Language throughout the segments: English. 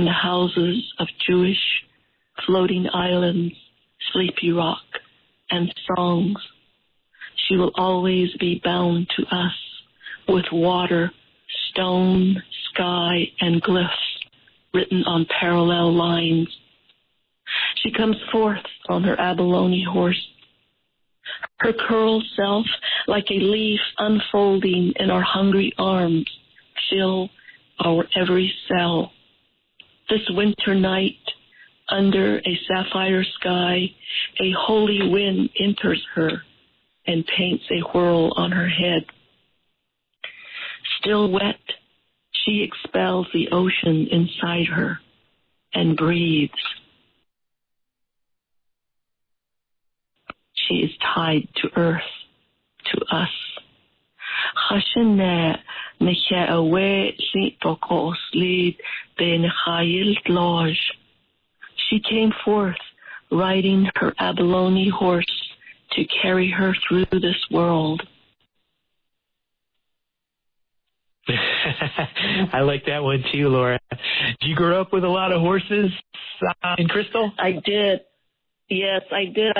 in the houses of Jewish floating islands, Sleepy Rock, and songs. She will always be bound to us with water, stone, sky, and glyphs written on parallel lines. She comes forth on her abalone horse, her curled self like a leaf unfolding in our hungry arms, chill our every cell. This winter night, under a sapphire sky, a holy wind enters her and paints a whirl on her head. Still wet, she expels the ocean inside her and breathes. She is tied to earth, to us. She came forth riding her abalone horse to carry her through this world. I like that one too, Laura. Did you grow up with a lot of horses in Crystal? I did. Yes, I did.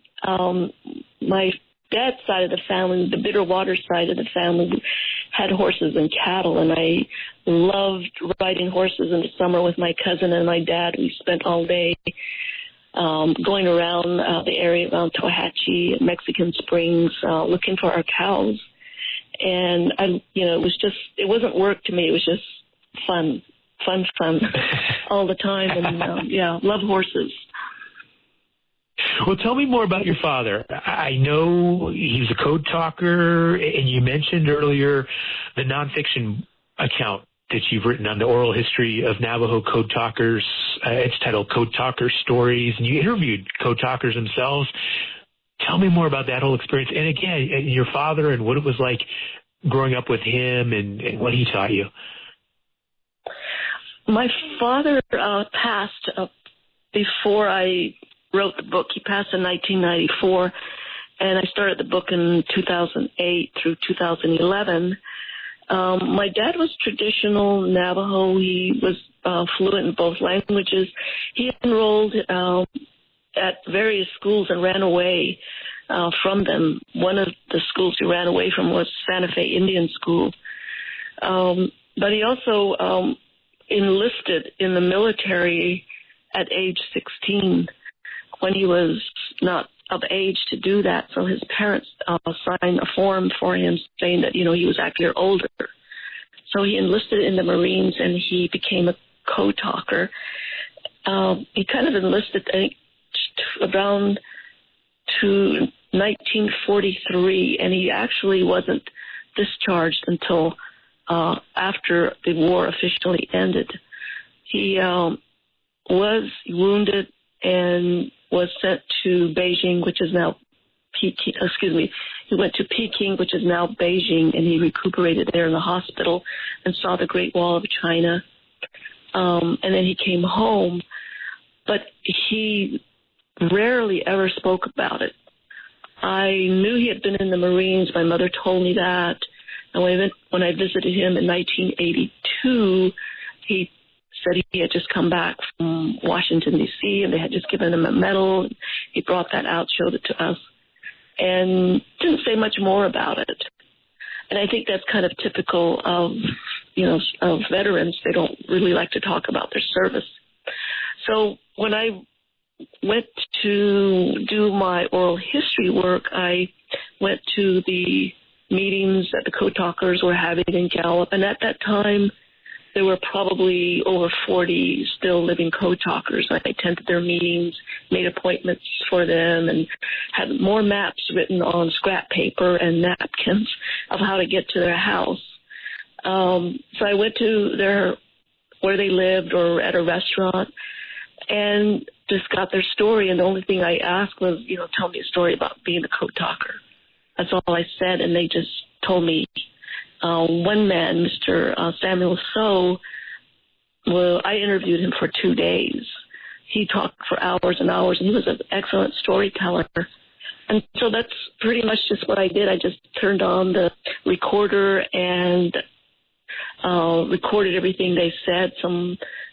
My dad's side of the family, the Bitterwater side of the family, had horses and cattle, and I loved riding horses in the summer with my cousin and my dad. We spent all day going around the area around Tohatchee, Mexican Springs, looking for our cows. And it wasn't work to me. It was just fun all the time. And love horses. Well, tell me more about your father. I know he was a code talker, and you mentioned earlier the nonfiction account that you've written on the oral history of Navajo code talkers. It's titled Code Talker Stories, and you interviewed code talkers themselves. Tell me more about that whole experience. And again, your father and what it was like growing up with him and what he taught you. My father passed before I wrote the book. He passed in 1994, and I started the book in 2008 through 2011. My dad was traditional Navajo. He was fluent in both languages. He enrolled at various schools and ran away from them. One of the schools he ran away from was Santa Fe Indian School. But he also enlisted in the military at age 16 when he was not of age to do that. So his parents signed a form for him saying that, he was actually older. So he enlisted in the Marines, and he became a code talker. He kind of enlisted, I think, around to 1943, and he actually wasn't discharged until after the war officially ended. He was wounded and was sent to Beijing, which is now Peking. He went to Peking, which is now Beijing, and he recuperated there in the hospital and saw the Great Wall of China. And then he came home, but he rarely ever spoke about it. I knew he had been in the Marines. My mother told me that. And when I visited him in 1982, he said he had just come back from Washington, D.C., and they had just given him a medal. He brought that out, showed it to us, and didn't say much more about it. And I think that's kind of typical of veterans. They don't really like to talk about their service. So when I went to do my oral history work, I went to the meetings that the code talkers were having in Gallup, and at that time, there were probably over 40 still living code talkers. I attended their meetings, made appointments for them, and had more maps written on scrap paper and napkins of how to get to their house. So I went to where they lived or at a restaurant and just got their story. And the only thing I asked was, tell me a story about being a code talker. That's all I said, and they just told me. One man, Mr. Samuel So, I interviewed him for 2 days. He talked for hours and hours, and he was an excellent storyteller. And so that's pretty much just what I did. I just turned on the recorder and recorded everything they said. Some